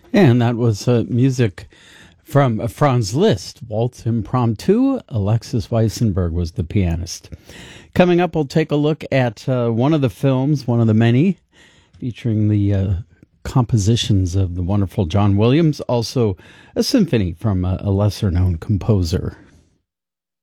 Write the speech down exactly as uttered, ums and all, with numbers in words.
And that was uh, music from uh, Franz Liszt, Waltz Impromptu. Alexis Weissenberg was the pianist. Coming up, we'll take a look at uh, one of the films, one of the many, featuring the uh, compositions of the wonderful John Williams, also a symphony from a, a lesser-known composer.